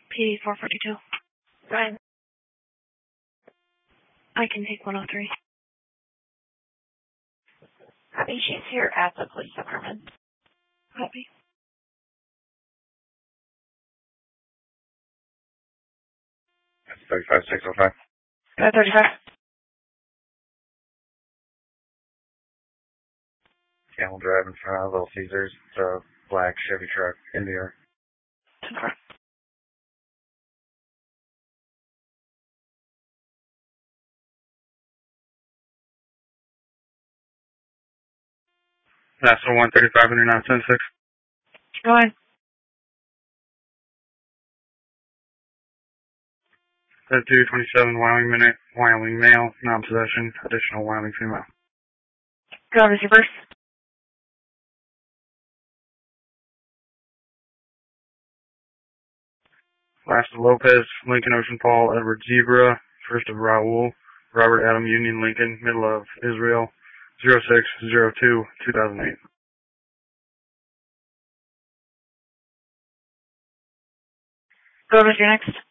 PD 442. Fine. I can take 103. Copy. She's here at the police department. Copy. That's 35605. 535. Camel Drive in front of Little Caesars. It's a black Chevy truck in the air. 10-4. That's the 135 and 976. Go ahead. That's 227 Wyoming male, non-possession, additional Wyoming female. Go on, Mr. Burst. Last of Lopez, Lincoln Ocean Paul, Edward Zebra, first of Raul, Robert Adam Union Lincoln, middle of Israel, 0602-2008. Go on, Mr. Next.